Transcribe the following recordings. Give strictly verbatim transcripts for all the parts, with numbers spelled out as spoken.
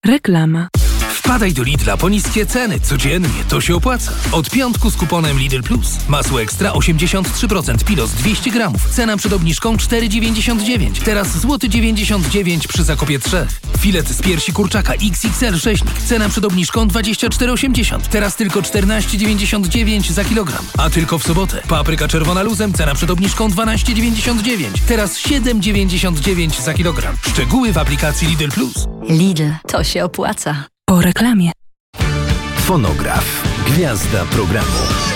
Reklama. Wpadaj do Lidla po niskie ceny. Codziennie to się opłaca. Od piątku z kuponem Lidl Plus. Masło ekstra osiemdziesiąt trzy procent, Pilos dwieście gramów. Cena przed obniżką cztery dziewięćdziesiąt dziewięć. Teraz złoty dziewięćdziesiąt dziewięć przy zakupie trzech. Filet z piersi kurczaka X X L sześćnik. Cena przed obniżką dwadzieścia cztery osiemdziesiąt. Teraz tylko czternaście dziewięćdziesiąt dziewięć za kilogram. A tylko w sobotę. Papryka czerwona luzem. Cena przed obniżką dwanaście dziewięćdziesiąt dziewięć. Teraz siedem dziewięćdziesiąt dziewięć za kilogram. Szczegóły w aplikacji Lidl Plus. Lidl, to się opłaca. Po reklamie. Fonograf. Gwiazda programu.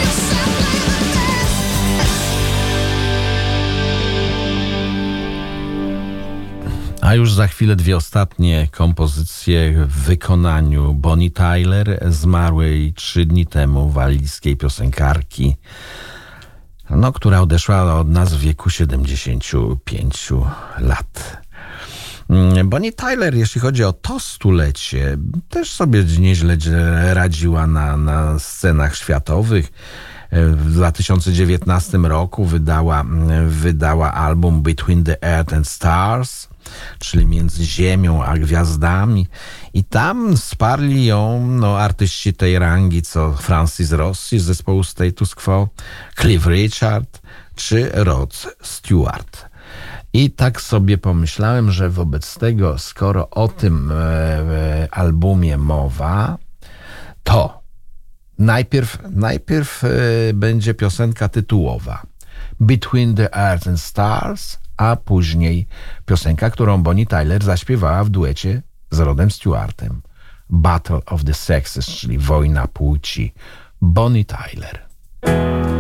A już za chwilę dwie ostatnie kompozycje w wykonaniu Bonnie Tyler, zmarłej trzy dni temu walijskiej piosenkarki, no, która odeszła od nas w wieku siedemdziesięciu pięciu lat. Bonnie Tyler, jeśli chodzi o to stulecie, też sobie nieźle radziła na, na scenach światowych. W dwa tysiące dziewiętnastym roku wydała, wydała album Between the Earth and Stars, czyli Między Ziemią a Gwiazdami. I tam wsparli ją no, artyści tej rangi, co Francis Rossi z zespołu Status Quo, Cliff Richard czy Rod Stewart. I tak sobie pomyślałem, że wobec tego, skoro o tym e, albumie mowa, to najpierw, najpierw e, będzie piosenka tytułowa Between the Earth and Stars, a później piosenka, którą Bonnie Tyler zaśpiewała w duecie z Rodem Stewartem. Battle of the Sexes, czyli Wojna Płci. Bonnie Tyler.